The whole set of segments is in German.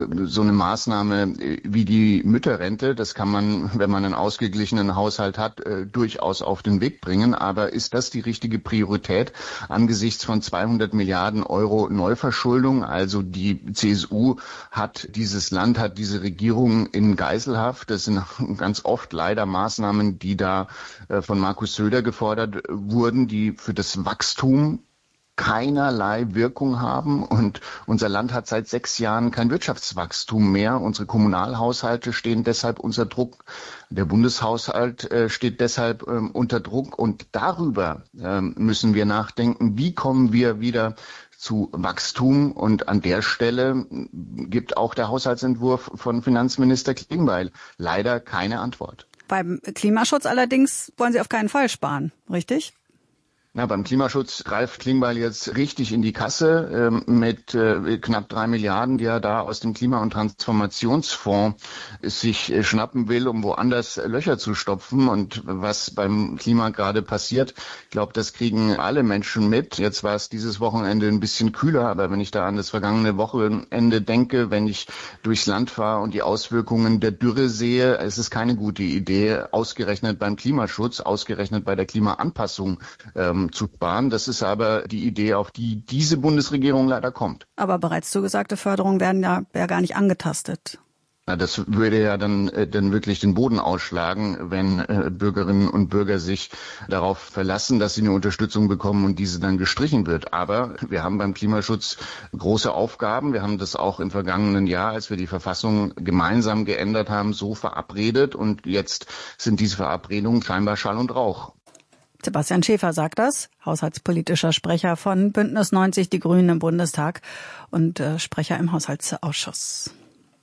so eine Maßnahme wie die Mütterrente, das kann man, wenn man einen ausgeglichenen Haushalt hat, durchaus auf den Weg bringen. Aber ist das die richtige Priorität angesichts von 200 Milliarden Euro Neuverschuldung? Also die CSU hat dieses Land, hat diese Regierung in Geiselhaft. Das sind ganz oft leider Maßnahmen, die da von Markus Söder gefordert wurden, die für das Wachstum keinerlei Wirkung haben, und unser Land hat seit 6 Jahren kein Wirtschaftswachstum mehr. Unsere Kommunalhaushalte stehen deshalb unter Druck. Der Bundeshaushalt steht deshalb unter Druck, und darüber müssen wir nachdenken, wie kommen wir wieder zu Wachstum, und an der Stelle gibt auch der Haushaltsentwurf von Finanzminister Klingbeil leider keine Antwort. Beim Klimaschutz allerdings wollen Sie auf keinen Fall sparen, richtig? Na, beim Klimaschutz greift Klingbeil jetzt richtig in die Kasse mit knapp 3 Milliarden, die er da aus dem Klima- und Transformationsfonds sich schnappen will, um woanders Löcher zu stopfen. Und was beim Klima gerade passiert, ich glaube, das kriegen alle Menschen mit. Jetzt war es dieses Wochenende ein bisschen kühler, aber wenn ich da an das vergangene Wochenende denke, wenn ich durchs Land fahre und die Auswirkungen der Dürre sehe, es ist keine gute Idee, ausgerechnet beim Klimaschutz, ausgerechnet bei der Klimaanpassung zu sparen. Das ist aber die Idee, auf die diese Bundesregierung leider kommt. Aber bereits zugesagte Förderungen werden ja gar nicht angetastet. Na, das würde ja dann wirklich den Boden ausschlagen, wenn Bürgerinnen und Bürger sich darauf verlassen, dass sie eine Unterstützung bekommen und diese dann gestrichen wird. Aber wir haben beim Klimaschutz große Aufgaben. Wir haben das auch im vergangenen Jahr, als wir die Verfassung gemeinsam geändert haben, so verabredet. Und jetzt sind diese Verabredungen scheinbar Schall und Rauch. Sebastian Schäfer sagt das, haushaltspolitischer Sprecher von Bündnis 90 Die Grünen im Bundestag und Sprecher im Haushaltsausschuss.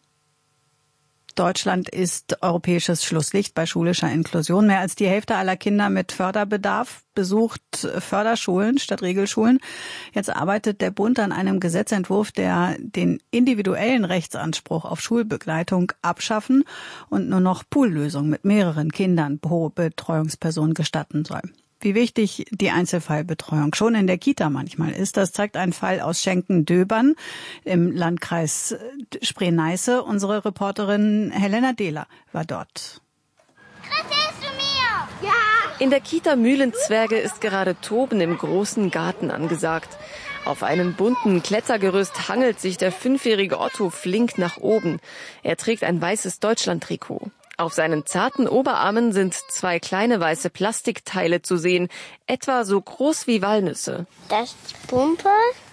Deutschland ist europäisches Schlusslicht bei schulischer Inklusion. Mehr als die Hälfte aller Kinder mit Förderbedarf besucht Förderschulen statt Regelschulen. Jetzt arbeitet der Bund an einem Gesetzentwurf, der den individuellen Rechtsanspruch auf Schulbegleitung abschaffen und nur noch Poollösungen mit mehreren Kindern pro Betreuungsperson gestatten soll. Wie wichtig die Einzelfallbetreuung schon in der Kita manchmal ist, das zeigt ein Fall aus Schenken-Döbern im Landkreis Spree-Neiße. Unsere Reporterin Helena Dehler war dort. Erzählst du mir? Ja! In der Kita Mühlenzwerge ist gerade Toben im großen Garten angesagt. Auf einem bunten Klettergerüst hangelt sich der 5-jährige Otto flink nach oben. Er trägt ein weißes Deutschland-Trikot. Auf seinen zarten Oberarmen sind 2 kleine weiße Plastikteile zu sehen, etwa so groß wie Walnüsse. Das ist die Pumpe,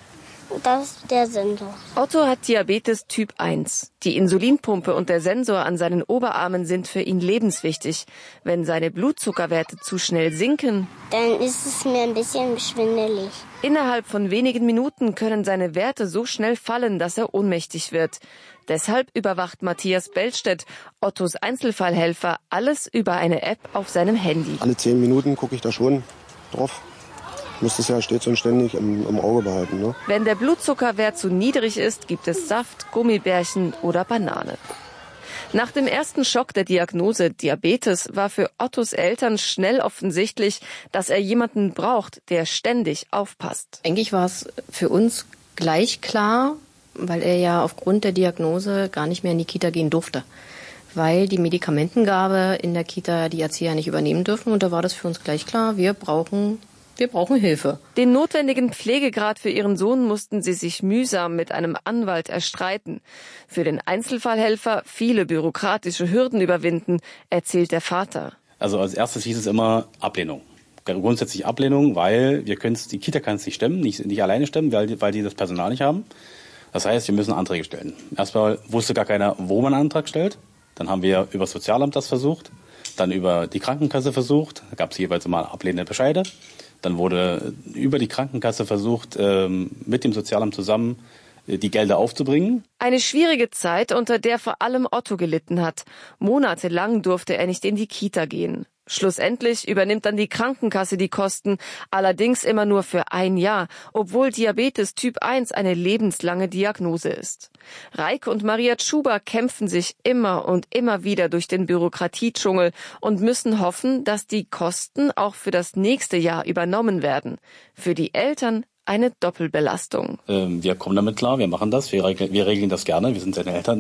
das ist der Sensor. Otto hat Diabetes Typ 1. Die Insulinpumpe und der Sensor an seinen Oberarmen sind für ihn lebenswichtig. Wenn seine Blutzuckerwerte zu schnell sinken, dann ist es mir ein bisschen schwindelig. Innerhalb von wenigen Minuten können seine Werte so schnell fallen, dass er ohnmächtig wird. Deshalb überwacht Matthias Bellstedt, Ottos Einzelfallhelfer, alles über eine App auf seinem Handy. Alle 10 Minuten gucke ich da schon drauf. Ich muss das ja stets und ständig im Auge behalten. Ne? Wenn der Blutzuckerwert zu niedrig ist, gibt es Saft, Gummibärchen oder Banane. Nach dem ersten Schock der Diagnose Diabetes war für Ottos Eltern schnell offensichtlich, dass er jemanden braucht, der ständig aufpasst. Eigentlich war es für uns gleich klar, weil er ja aufgrund der Diagnose gar nicht mehr in die Kita gehen durfte. Weil die Medikamentengabe in der Kita die Erzieher nicht übernehmen dürfen. Und da war das für uns gleich klar, wir brauchen Hilfe. Den notwendigen Pflegegrad für ihren Sohn mussten sie sich mühsam mit einem Anwalt erstreiten. Für den Einzelfallhelfer viele bürokratische Hürden überwinden, erzählt der Vater. Also als erstes hieß es immer Ablehnung. Grundsätzlich Ablehnung, weil die Kita kann es nicht stemmen, nicht alleine stemmen, weil die das Personal nicht haben. Das heißt, wir müssen Anträge stellen. Erstmal wusste gar keiner, wo man einen Antrag stellt. Dann haben wir über das Sozialamt das versucht, dann über die Krankenkasse versucht. Da gab es jeweils immer ablehnende Bescheide. Dann wurde über die Krankenkasse versucht, mit dem Sozialamt zusammen die Gelder aufzubringen. Eine schwierige Zeit, unter der vor allem Otto gelitten hat. Monatelang durfte er nicht in die Kita gehen. Schlussendlich übernimmt dann die Krankenkasse die Kosten, allerdings immer nur für 1 Jahr, obwohl Diabetes Typ 1 eine lebenslange Diagnose ist. Reik und Maria Tschuber kämpfen sich immer und immer wieder durch den Bürokratiedschungel und müssen hoffen, dass die Kosten auch für das nächste Jahr übernommen werden. Für die Eltern eine Doppelbelastung. Wir kommen damit klar, wir machen das, wir regeln das gerne, wir sind seine Eltern.